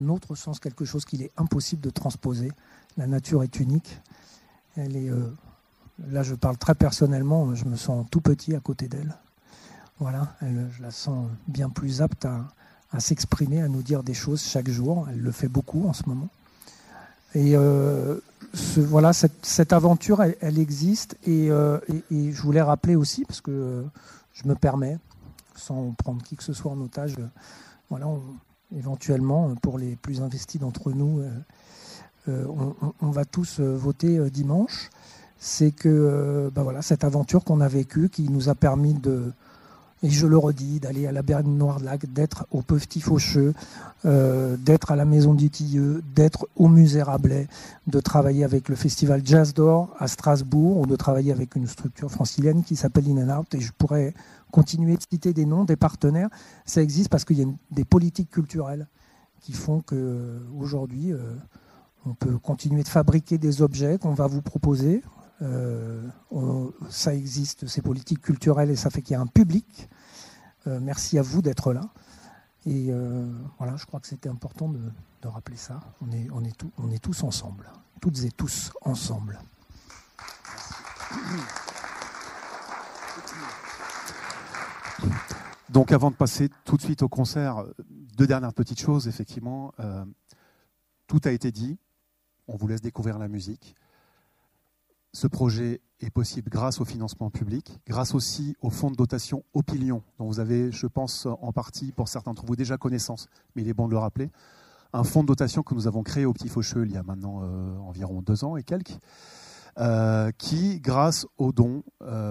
autre sens quelque chose qu'il est impossible de transposer. La nature est unique. Elle est, là, je parle très personnellement, je me sens tout petit à côté d'elle. Voilà, je la sens bien plus apte à s'exprimer, à nous dire des choses chaque jour. Elle le fait beaucoup en ce moment. Et voilà, cette aventure, elle existe. Et je voulais rappeler aussi, parce que je me permets, sans prendre qui que ce soit en otage, voilà, éventuellement, pour les plus investis d'entre nous, on va tous voter dimanche. C'est que voilà, cette aventure qu'on a vécue, qui nous a permis et je le redis, d'aller à la Baignoire de Lac, d'être au Petit Faucheux, d'être à la Maison du Tilleux, d'être au Musée Rabelais, de travailler avec le Festival Jazz d'Or à Strasbourg, ou de travailler avec une structure francilienne qui s'appelle In and Out. Et je pourrais continuer de citer des noms, des partenaires. Ça existe parce qu'il y a des politiques culturelles qui font qu'aujourd'hui, on peut continuer de fabriquer des objets qu'on va vous proposer. Ça existe, ces politiques culturelles, et ça fait qu'il y a un public. Merci à vous d'être là. Et voilà, je crois que c'était important de rappeler ça. On est tous ensemble, toutes et tous ensemble. Donc avant de passer tout de suite au concert, 2 dernières petites choses, effectivement. Tout a été dit, on vous laisse découvrir la musique. Ce projet est possible grâce au financement public, grâce aussi au fonds de dotation Opilion, dont vous avez, je pense, en partie, pour certains d'entre vous, déjà connaissance, mais il est bon de le rappeler. Un fonds de dotation que nous avons créé au Petit Faucheux il y a maintenant environ 2 ans et quelques, qui, grâce aux dons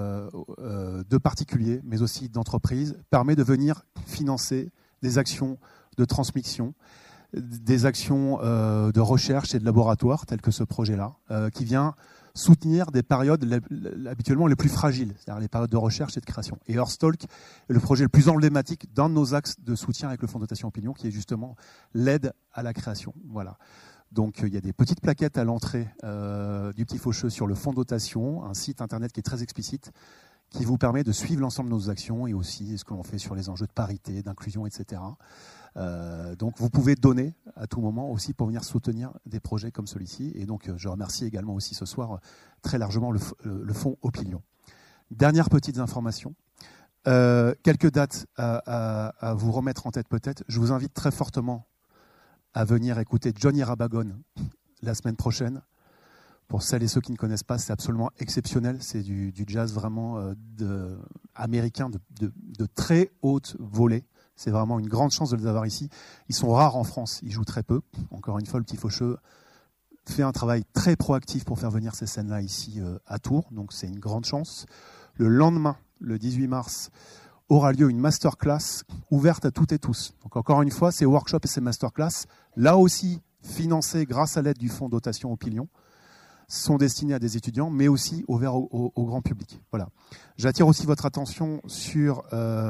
de particuliers, mais aussi d'entreprises, permet de venir financer des actions de transmission, des actions de recherche et de laboratoire, telles que ce projet-là, qui vient soutenir des périodes habituellement les plus fragiles, c'est-à-dire les périodes de recherche et de création. Et Earthstalk est le projet le plus emblématique d'un de nos axes de soutien avec le Fonds de dotation Opinion, qui est justement l'aide à la création. Voilà. Donc il y a des petites plaquettes à l'entrée du Petit Faucheux sur le Fonds de dotation, un site internet qui est très explicite, qui vous permet de suivre l'ensemble de nos actions et aussi ce que l'on fait sur les enjeux de parité, d'inclusion, etc. Donc vous pouvez donner à tout moment aussi pour venir soutenir des projets comme celui-ci. Et donc je remercie également aussi ce soir très largement le fonds Opilion. Dernière petite information, quelques dates à vous remettre en tête peut-être. Je vous invite très fortement à venir écouter Johnny Rabagon la semaine prochaine. Pour celles et ceux qui ne connaissent pas, c'est absolument exceptionnel. C'est du jazz vraiment américain de très haute volée. C'est vraiment une grande chance de les avoir ici. Ils sont rares en France, ils jouent très peu. Encore une fois, le Petit Faucheux fait un travail très proactif pour faire venir ces scènes-là ici à Tours. Donc c'est une grande chance. Le lendemain, le 18 mars, aura lieu une masterclass ouverte à toutes et tous. Donc encore une fois, ces workshops et ces masterclass, là aussi financés grâce à l'aide du fonds dotation Opilion, sont destinés à des étudiants, mais aussi ouverts au grand public. Voilà. J'attire aussi votre attention sur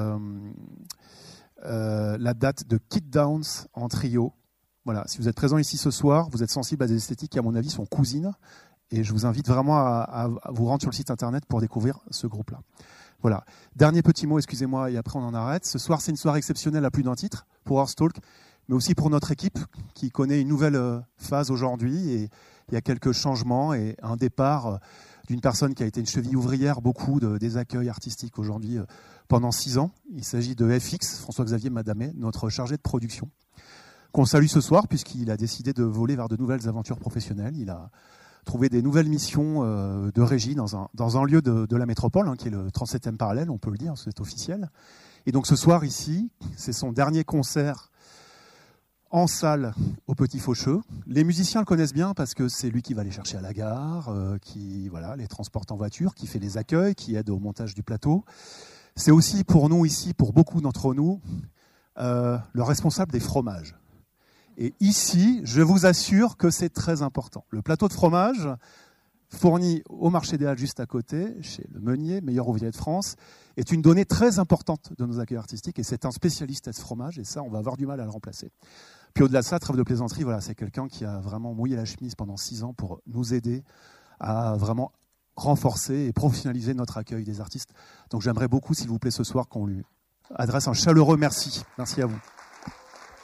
la date de Kit Downs en trio. Voilà. Si vous êtes présent ici ce soir, vous êtes sensible à des esthétiques qui, à mon avis, sont cousines. Et je vous invite vraiment à vous rendre sur le site internet pour découvrir ce groupe-là. Voilà. Dernier petit mot, excusez-moi, et après on en arrête. Ce soir, c'est une soirée exceptionnelle à plus d'un titre pour Earthstalk, mais aussi pour notre équipe qui connaît une nouvelle phase aujourd'hui. Et il y a quelques changements et un départ d'une personne qui a été une cheville ouvrière beaucoup des accueils artistiques aujourd'hui pendant 6 ans. Il s'agit de FX, François-Xavier Madamé, notre chargé de production, qu'on salue ce soir puisqu'il a décidé de voler vers de nouvelles aventures professionnelles. Il a trouvé des nouvelles missions de régie dans un lieu de la métropole, qui est le 37e parallèle, on peut le dire, c'est officiel. Et donc ce soir ici, c'est son dernier concert en salle au Petit Faucheux. Les musiciens le connaissent bien parce que c'est lui qui va les chercher à la gare, qui les transporte en voiture, qui fait les accueils, qui aide au montage du plateau. C'est aussi pour nous ici, pour beaucoup d'entre nous, le responsable des fromages. Et ici, je vous assure que c'est très important. Le plateau de fromage, fourni au marché des Halles juste à côté, chez le meunier, meilleur ouvrier de France, est une donnée très importante de nos accueils artistiques. Et c'est un spécialiste à ce fromage, et ça, on va avoir du mal à le remplacer. Puis au-delà de ça, trêve de plaisanterie, voilà, c'est quelqu'un qui a vraiment mouillé la chemise pendant 6 ans pour nous aider à vraiment renforcer et professionnaliser notre accueil des artistes. Donc j'aimerais beaucoup, s'il vous plaît, ce soir, qu'on lui adresse un chaleureux merci. Merci à vous.